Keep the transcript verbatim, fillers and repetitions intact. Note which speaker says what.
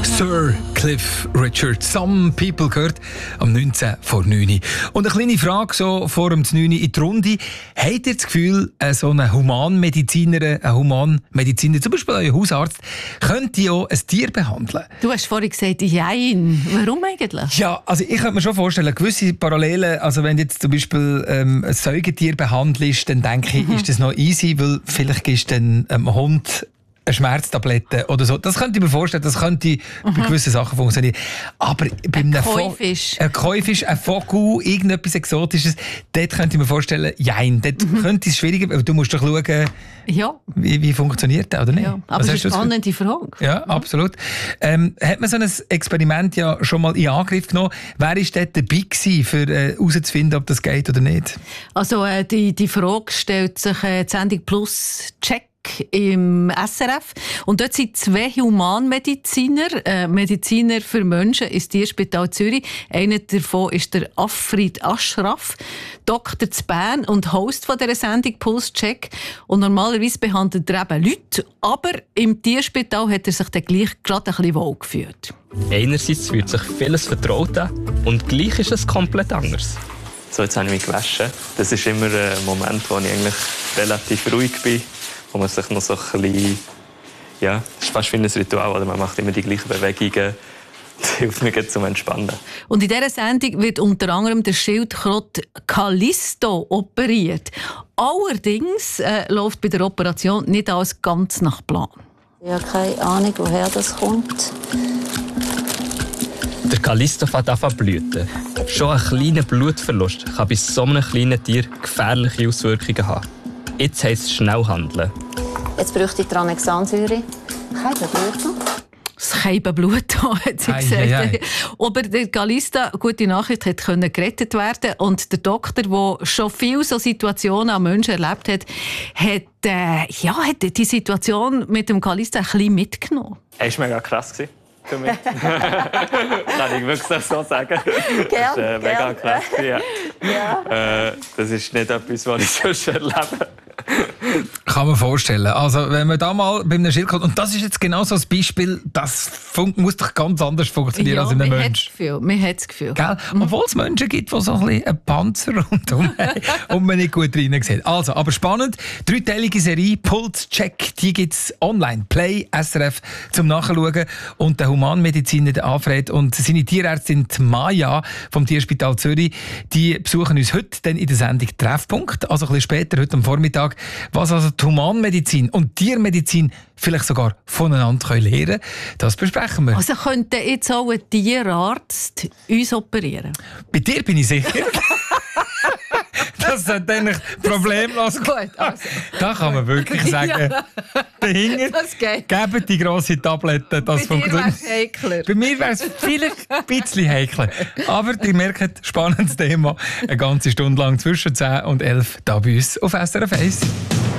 Speaker 1: Sir Cliff Richard, Some People gehört am neunzehn vor neun. Und eine kleine Frage so vor dem neun in die Runde. Habt ihr das Gefühl, so ein Humanmediziner, ein Humanmediziner, zum Beispiel euer Hausarzt, könnte ja ein Tier behandeln?
Speaker 2: Du hast vorhin gesagt, jein. Warum eigentlich?
Speaker 1: Ja, also ich könnte mir schon vorstellen, gewisse Parallelen, also wenn du jetzt zum Beispiel ähm, ein Säugetier behandelst, dann denke ich, mhm. ist das noch easy, weil vielleicht gibst du dann einem ähm, Hund eine Schmerztablette oder so. Das könnte ich mir vorstellen, das könnte mhm. bei gewissen Sachen funktionieren. Aber bei einem
Speaker 2: Käufisch.
Speaker 1: Ein Käufisch, ein Vogel, irgendetwas Exotisches, dort könnte ich mir vorstellen, jein, dort mhm. könnte es schwieriger, weil du musst doch schauen,
Speaker 2: ja.
Speaker 1: wie, wie funktioniert das, oder nicht?
Speaker 2: Ja, aber das ist eine spannende Frage.
Speaker 1: Ja, mhm. absolut. Ähm, hat man so ein Experiment ja schon mal in Angriff genommen? Wer war dort dabei gewesen, für herauszufinden, äh, ob das geht oder nicht?
Speaker 2: Also äh, die, die Frage stellt sich äh, die Sendung Plus Check im S R F. Und dort sind zwei Humanmediziner, äh, Mediziner für Menschen ins Tierspital Zürich. Einer davon ist der Afrid Ashraf, Doktor zu Bern und Host von dieser Sendung Pulse Check. Und normalerweise behandelt er eben Leute, aber im Tierspital hat er sich dann gleich gerade ein bisschen wohl gefühlt.
Speaker 3: Einerseits fühlt sich vieles vertraut an und gleich ist es komplett anders. So, jetzt habe ich mich gewaschen. Das ist immer ein Moment, wo ich eigentlich relativ ruhig bin, wo man sich noch so ein bisschen, ja, es ist fast wie ein Ritual, oder man macht immer die gleichen Bewegungen. Das hilft mir zum Entspannen.
Speaker 2: Und in dieser Sendung wird unter anderem der Schildkröte Callisto operiert. Allerdings äh, läuft bei der Operation nicht alles ganz nach Plan.
Speaker 4: Ich habe keine Ahnung, woher das kommt.
Speaker 3: Der Callisto fängt an zu blüten. Schon ein kleiner Blutverlust kann bei so einem kleinen Tier gefährliche Auswirkungen haben. Jetzt heisst es schnell handeln.
Speaker 4: Jetzt bräuchte ich Tranexamsäure. Kein Blut.
Speaker 2: Das Keibenblut, hat sie gesagt. Ei, ei, ei. Aber der Callisto, gute Nachricht, hat gerettet werden. Und der Doktor, der schon viele so Situationen an Menschen erlebt hat, hat, äh, ja, hat die Situation mit dem Callisto ein bisschen mitgenommen.
Speaker 3: Er war mega krass für mich. Kann ich wirklich so sagen.
Speaker 4: Gern,
Speaker 3: das war äh, mega krass. Ja. Ja. Äh, das ist nicht etwas, was ich sonst erlebe.
Speaker 1: Kann man vorstellen. Also, wenn man da mal bei einem Schildkröte, und das ist jetzt genau so ein Beispiel, das fun- muss doch ganz anders funktionieren
Speaker 2: ja,
Speaker 1: als in einem Mensch.
Speaker 2: Man hat das Gefühl.
Speaker 1: Gell? Obwohl es Menschen gibt, die so ein bisschen einen Panzer rundherum haben und man nicht gut rein sieht. Also, aber spannend. Dreiteilige Serie Pulse Check, die gibt es online. Play, S R F zum Nachschauen. Und der Humanmediziner der Alfred und seine Tierärztin Maja vom Tierspital Zürich, die besuchen uns heute dann in der Sendung Treffpunkt, also ein bisschen später, heute am Vormittag, was also die Humanmedizin und Tiermedizin vielleicht sogar voneinander können lernen können. Das besprechen wir.
Speaker 2: Also könnte jetzt auch ein Tierarzt uns operieren?
Speaker 1: Bei dir bin ich sicher. Das sollte eigentlich problemlos
Speaker 2: gehen. Gut, also.
Speaker 1: Da kann man wirklich sagen, ja. dahinter geben die grosse Tablette. Das
Speaker 2: Bei dir wäre es heikler.
Speaker 1: Bei mir wäre es vielleicht ein bisschen heikler. Aber ihr merkt, spannendes Thema. Eine ganze Stunde lang zwischen zehn und elf da bei uns auf S R F eins.